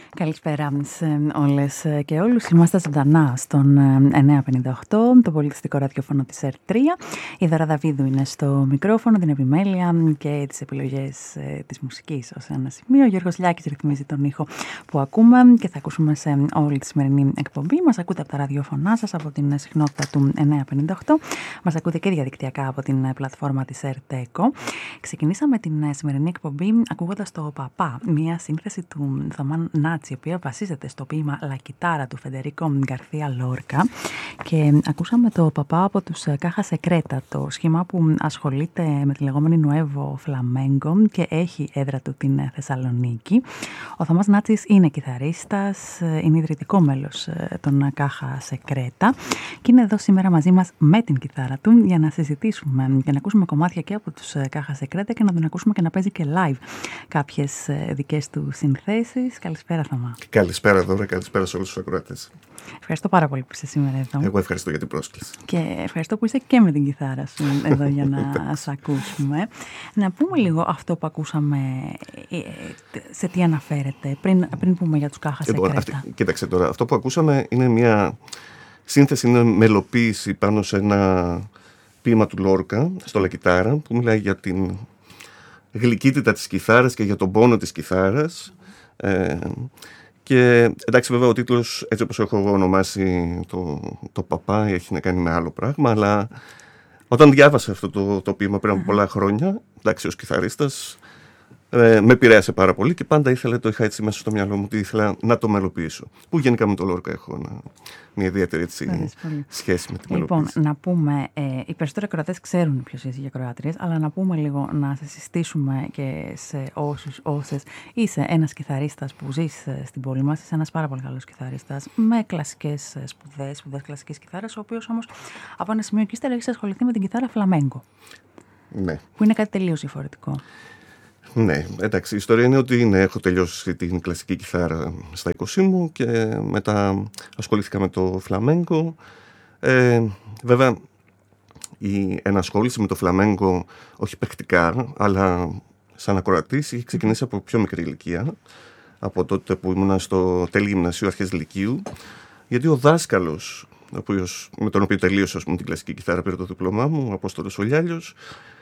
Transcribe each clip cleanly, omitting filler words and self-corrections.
Καλησπέρα σε όλες και όλους. Είμαστε ζωντανά στον 958, το πολιτιστικό ραδιόφωνο της ΕΡΤ3. Η Δώρα Δαβίδου είναι στο μικρόφωνο, την επιμέλεια και τις επιλογές της μουσικής ως ένα σημείο. Ο Γιώργος Λιάκης ρυθμίζει τον ήχο που ακούμε και θα ακούσουμε σε όλη τη σημερινή εκπομπή. Μας ακούτε από τα ραδιόφωνά σας, από την συχνότητα του 958. Μας ακούτε και διαδικτυακά από την πλατφόρμα της ΕΡΤ-ΕΚΟ. Ξεκινήσαμε την σημερινή εκπομπή ακούγοντας το Παπά, μια σύνθεση του Θωμά Νάτσι, η οποία βασίζεται στο ποίημα «La Chitarra» του Φεντερίκο Γκαρθία Λόρκα, και ακούσαμε το Παπά από τους Caja Secreta, το σχήμα που ασχολείται με τη λεγόμενη Nuevo Flamenco και έχει έδρα του την Θεσσαλονίκη. Ο Θωμάς Νάτσης είναι κιθαρίστας, είναι ιδρυτικό μέλος των Caja Secreta και είναι εδώ σήμερα μαζί μας με την κιθάρα του για να συζητήσουμε και να ακούσουμε κομμάτια και από τους Caja Secreta και να τον ακούσουμε και να παίζει και live κάποιες δικές του συνθέσεις. Καλησπέρα, Θωμά. Καλησπέρα, Δώρα, καλησπέρα σε όλους τους ακροατές. Ευχαριστώ πάρα πολύ που είσαι σήμερα εδώ. Εγώ ευχαριστώ για την πρόσκληση. Και ευχαριστώ που είσαι και με την κιθάρα σου εδώ για να σε ακούσουμε. Να πούμε λίγο αυτό που ακούσαμε, σε τι αναφέρεται, πριν πούμε για τους Caja Secreta. Κοίταξε τώρα, αυτό που ακούσαμε είναι μια σύνθεση, είναι μελοποίηση πάνω σε ένα ποίημα του Λόρκα, στο La Chitarra, που μιλάει για την γλυκύτητα της κιθάρας και για τον πόνο της κιθάρας. Και εντάξει, βέβαια ο τίτλος, έτσι όπως έχω εγώ ονομάσει το Παπά, έχει να κάνει με άλλο πράγμα, αλλά όταν διάβασα αυτό το ποίημα πριν από πολλά χρόνια, εντάξει, ως κιθαρίστας, με επηρέασε πάρα πολύ και πάντα το είχα έτσι μέσα στο μυαλό μου ότι ήθελα να το μελοποιήσω. Που γενικά με τον Λόρκα έχω μια ιδιαίτερη σχέση με τη μελοποίηση. Λοιπόν, να πούμε, οι περισσότεροι ακροατές ξέρουν ποιος είσαι για ακροάτριες, αλλά να πούμε λίγο, να σε συστήσουμε και σε όσες είσαι ένας κιθαρίστας που ζεις στην πόλη μας, είσαι ένας πάρα πολύ καλός κιθαρίστας με κλασικές σπουδές κλασικής κιθάρας, ο οποίος όμως από ένα σημείο και ύστερα έχεις ασχοληθεί με την κιθάρα φλαμέγκο. Ναι. Που είναι κάτι τελείως διαφορετικό. Ναι, εντάξει, η ιστορία είναι ότι έχω τελειώσει την κλασική κιθάρα στα 20 μου και μετά ασχολήθηκα με το φλαμέγκο. Βέβαια, η ενασχόληση με το φλαμέγκο, όχι παικτικά, αλλά σαν ακροατής, είχε ξεκινήσει από πιο μικρή ηλικία, από τότε που ήμουν στο τέλη γυμνασίου, αρχές λυκείου, γιατί ο δάσκαλος, με τον οποίο τελείωσα την κλασική κιθάρα, πήρε το διπλωμά μου, ο Απόστολος ο Λιάλιος.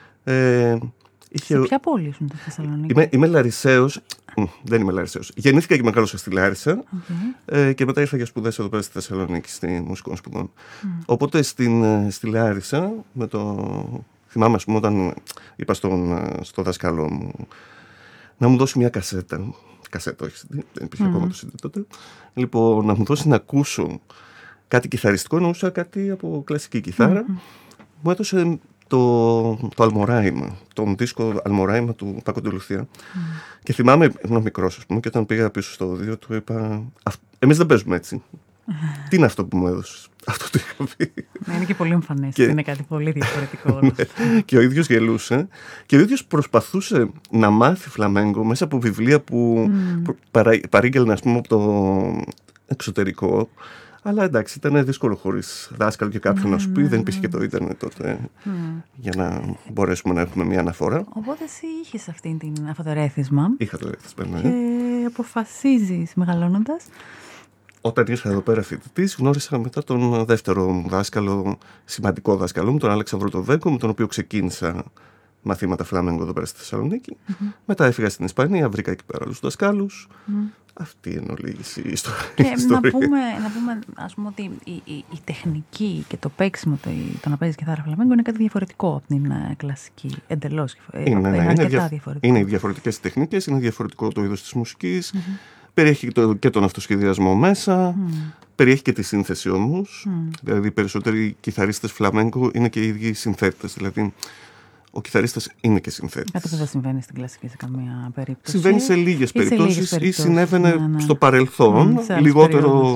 Σε ποια πόλη ήσουν, στη Θεσσαλονίκη? Είμαι Λαρισαίος. Δεν είμαι Λαρισαίος. Γεννήθηκα και μεγάλωσα στη Λάρισα. Και μετά ήρθα για σπουδές εδώ πέρα στη Θεσσαλονίκη, στη μουσικών σπουδών. Οπότε στη Λάρισα, θυμάμαι, ας πούμε, όταν είπα στο δάσκαλό μου να μου δώσει μια κασέτα. Κασέτα, όχι, δεν υπήρχε ακόμα το CD τότε. Λοιπόν, να μου δώσει να ακούσω κάτι κιθαριστικό, εννοούσα κάτι από κλασική κιθάρα. Μου έδωσε το Αλμοράιμα, τον δίσκο Αλμοράιμα του Πάκο ντε Λουθία. Και θυμάμαι, ήμουν μικρός, ας πούμε, και όταν πήγα πίσω στο οδείο του είπα: εμείς δεν παίζουμε έτσι. Τι είναι αυτό που μου έδωσες? Αυτό το είχα πει. Είναι και πολύ εμφανές. Είναι κάτι πολύ διαφορετικό. Και ο ίδιος γελούσε. Και ο ίδιος προσπαθούσε να μάθει φλαμέγκο μέσα από βιβλία που παρήγγελνε, ας πούμε, από το εξωτερικό. Αλλά εντάξει, ήταν δύσκολο χωρίς δάσκαλο και κάποιον να σου πει. Δεν υπήρχε και το ίντερνετ τότε για να μπορέσουμε να έχουμε μια αναφορά. Οπότε εσύ είχες αυτό το ρέθισμα. Είχα το ρέθισμα, ναι. Και αποφασίζεις μεγαλώνοντας. Όταν ήρθα εδώ πέρα φοιτητής, γνώρισα μετά τον δεύτερο μου δάσκαλο, σημαντικό δάσκαλο μου, τον Αλέξανδρο τον Βέγκο, με τον οποίο ξεκίνησα μαθήματα φλαμέγκο εδώ πέρα στη Θεσσαλονίκη. Μετά έφυγα στην Ισπανία, βρήκα εκεί πέρα άλλους δασκάλους. Αυτή είναι όλη η ιστορία. Και να πούμε, ας πούμε, ότι η τεχνική και το παίξιμο, το να παίζεις κιθάρα φλαμέγκο είναι κάτι διαφορετικό από την κλασική. Εντελώς. Είναι αρκετά διαφορετικό. Είναι διαφορετικές τεχνικές, είναι διαφορετικό το είδος της μουσικής. Περιέχει και τον αυτοσχεδιασμό μέσα, περιέχει και τη σύνθεση όμως. Δηλαδή οι περισσότεροι κιθαρίστες φλαμέγκο είναι και οι ίδιοι συνθέτες. Δηλαδή ο κιθαρίστας είναι και συνθέτης. Κάτι που δεν συμβαίνει στην κλασική σε καμία περίπτωση. Συμβαίνει σε λίγες περιπτώσεις ή συνέβαινε στο παρελθόν, λιγότερο.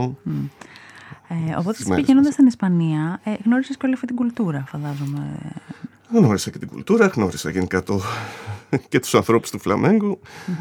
Οπότε πηγαίνοντας στην Ισπανία, γνώρισες και όλη αυτή την κουλτούρα, φαντάζομαι. Γνώρισα και την κουλτούρα, γνώρισα γενικά και τους ανθρώπους του φλαμέγκο.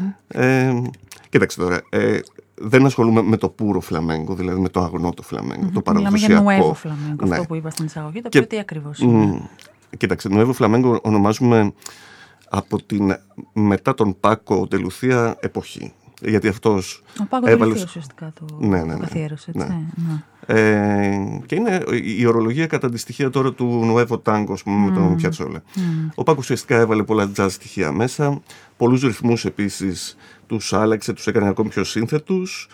Κοίταξε τώρα, δεν ασχολούμαι με το πούρο φλαμέγκο, δηλαδή με το αγνό το φλαμέγκο, το παραδοσιακό. Μιλάμε για Nuevo φλαμέγκο, αυτό που είπα στην εισαγωγή, το οποίο τι ακριβώς είναι? Κοίταξε, Nuevo φλαμέγκο ονομάζουμε από την μετά τον Πάκο ντε Λουθία εποχή. γιατί αυτός ο Πάκο έβαλε ουσιαστικά το καθιέρωσε, έτσι. Ναι. Και είναι η ορολογία κατά τη στοιχεία τώρα του Νουέβο Τάγκο, με τον Πιατσόλα. Ο Πάκο ουσιαστικά έβαλε πολλά jazz στοιχεία μέσα, πολλούς ρυθμούς επίσης τους άλλαξε, τους έκανε ακόμη πιο σύνθετους.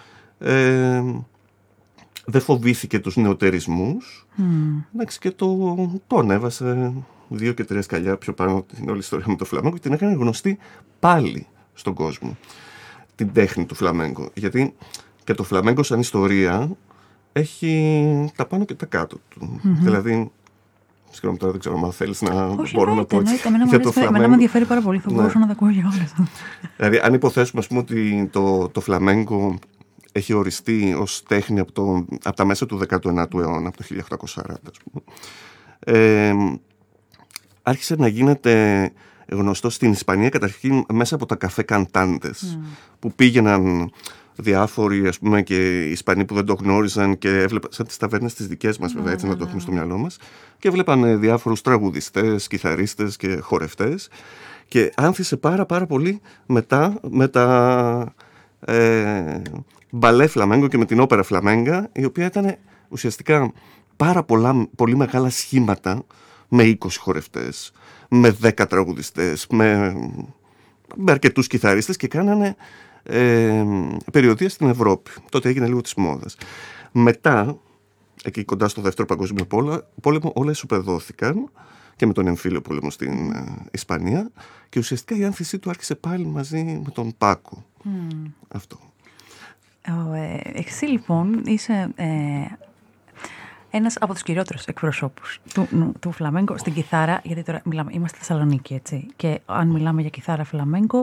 Δεν φοβήθηκε τους νεοτερισμούς. Και το ανέβασε 2 και 3 σκαλιά πιο πάνω την όλη ιστορία με το φλαμέγκο και την έκανε γνωστή πάλι στον κόσμο, την τέχνη του φλαμέγκο. Γιατί και το φλαμέγκο σαν ιστορία έχει τα πάνω και τα κάτω του. Δηλαδή, συγγνώμη τώρα, δεν ξέρω αν θέλεις να μπορώ να πω έτσι. Εμένα με ενδιαφέρει πάρα πολύ, θα μπορούσα να τα ακούω για όλες. Δηλαδή, αν υποθέσουμε, ας πούμε, ότι το φλαμέγκο έχει οριστεί ως τέχνη από τα μέσα του 19ου αιώνα, από το 1840, ας πούμε. Άρχισε να γίνεται γνωστό στην Ισπανία καταρχήν μέσα από τα καφέ καντάντες, που πήγαιναν διάφοροι, ας πούμε, και οι Ισπανοί που δεν το γνώριζαν και έβλεπαν, σαν τις ταβέρνες τις δικές μας, βέβαια, έτσι να το έχουμε στο μυαλό μας, και έβλεπαν διάφορους τραγουδιστές, κιθαρίστες και χορευτές, και άνθησε πάρα πολύ μετά με τα μπαλέ φλαμέγκο και με την όπερα φλαμέγκα, η οποία ήταν ουσιαστικά πολύ μεγάλα σχήματα με 20 χορευτές, με 10 τραγουδιστές, με αρκετούς κιθαρίστες, και κάνανε περιοδεία στην Ευρώπη. Τότε έγινε λίγο της μόδας. Μετά, εκεί κοντά στο Δεύτερο Παγκόσμιο Πόλεμο, όλα ισοπεδώθηκαν και με τον εμφύλιο πόλεμο στην Ισπανία, και ουσιαστικά η άνθησή του άρχισε πάλι μαζί με τον Πάκο. Αυτό. Εσύ λοιπόν είσαι ένας από τους κυριότερους εκπροσώπους του φλαμέγκο στην κιθάρα, γιατί τώρα είμαστε στη Θεσσαλονίκη, έτσι, και αν μιλάμε για κιθάρα φλαμέγκο,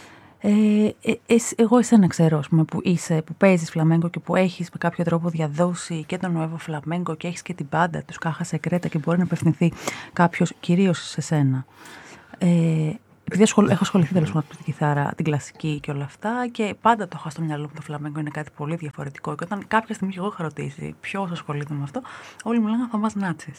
εγώ εσένα ξέρω, ας πούμε, που παίζεις φλαμέγκο και που έχεις με κάποιο τρόπο διαδώσει και τον Νουέβο Φλαμέγκο και έχεις και την μπάντα τους Caja Secreta και μπορεί να απευθυνθεί κάποιος κυρίως σε σένα. Επειδή έχω ασχοληθεί τέλος πάντων με την κιθάρα, την κλασική και όλα αυτά, και πάντα το είχα στο μυαλό μου το φλαμέγκο είναι κάτι πολύ διαφορετικό. Και όταν κάποια στιγμή εγώ είχα ρωτήσει ποιος ασχολείται με αυτό, όλοι μου λέγανε Θωμάς Νάτσης.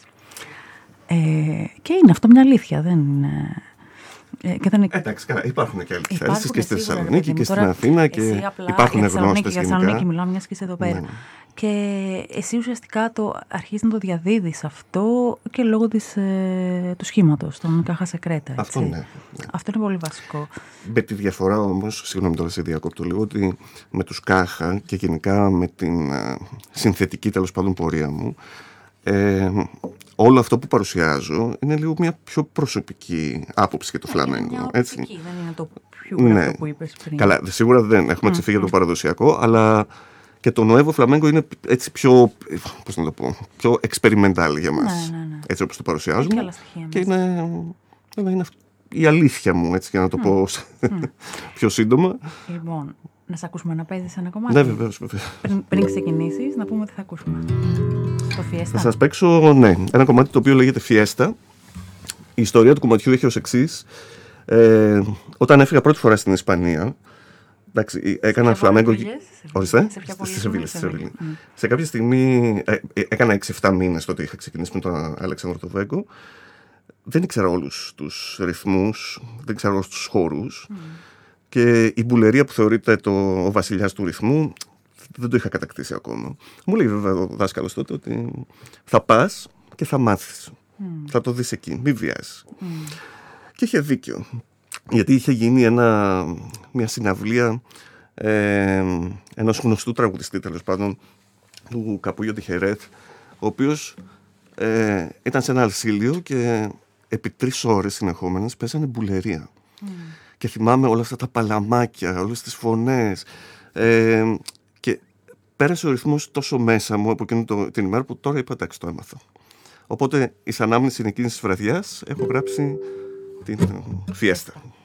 Και είναι αυτό μια αλήθεια, δεν είναι. Εντάξει, καλά, υπάρχουν και άλλοι κιθαρίστες και στη Θεσσαλονίκη και στην Αθήνα, και υπάρχουν γνώστες γενικά. Για Θεσσαλονίκη μιλάω, μιας και είσαι εδώ πέρα. Και εσύ ουσιαστικά αρχίζεις να το διδίδεις αυτό και λόγω του σχήματος, των Caja Secreta. Αυτό, ναι. Αυτό είναι πολύ βασικό. Με τη διαφορά όμως, συγγνώμη τώρα σε διακόπτω λίγο, ότι με τους Caja και γενικά με την συνθετική τέλος πάντων πορεία μου, όλο αυτό που παρουσιάζω είναι λίγο μια πιο προσωπική άποψη για το φλαμέγκο. Έτσι. Δεν είναι το πιο που είπες πριν. Καλά, σίγουρα δεν έχουμε ξεφύγει από το παραδοσιακό, αλλά και το Νουέβο Φλαμέγκο είναι έτσι πιο, πώς να το πω, πιο experimental για μας. Ναι. Έτσι όπως το παρουσιάζουμε. Και είναι η αλήθεια μου, έτσι, για να το πω πιο σύντομα. Λοιπόν, να σε ακούσουμε να παίζεις ένα κομμάτι. Ναι, βεβαίως. Πριν ξεκινήσεις, να πούμε τι θα ακούσουμε. Το Fiesta. Θα σας παίξω, ένα κομμάτι το οποίο λέγεται Fiesta. Η ιστορία του κομματιού έχει ως εξής. Όταν έφυγα πρώτη φορά στην Ισπανία, εντάξει, έκανα φλαμέγκο. Ορίστε. Στη Σεβίλη. Σε κάποια στιγμή έκανα 6-7 μήνες τότε είχα ξεκινήσει με τον Αλέξανδρο το Βέγκο. Δεν ήξερα όλους τους ρυθμούς, δεν ήξερα όλους τους χώρους. Και η μπουλερία που θεωρείται ο βασιλιάς του ρυθμού δεν το είχα κατακτήσει ακόμα. Μου λέει βέβαια ο δάσκαλος τότε ότι θα πας και θα μάθεις. Θα το δεις εκεί, μη βιάζεις. Και είχε δίκιο. Γιατί είχε γίνει μια συναυλία ενός γνωστού τραγουδιστή, τέλος πάντων, του Καπούλιο Τιχερέθ, ο οποίος ήταν σε ένα αλσίλιο και επί 3 ώρες συνεχόμενες παίζανε μπουλερία. Και θυμάμαι όλα αυτά τα παλαμάκια, όλες τις φωνές, και πέρασε ο ρυθμός τόσο μέσα μου από εκείνη την ημέρα που τώρα είπα εντάξει, το έμαθα. Οπότε εις ανάμνηση εκείνης της βραδιάς έχω γράψει την Fiesta.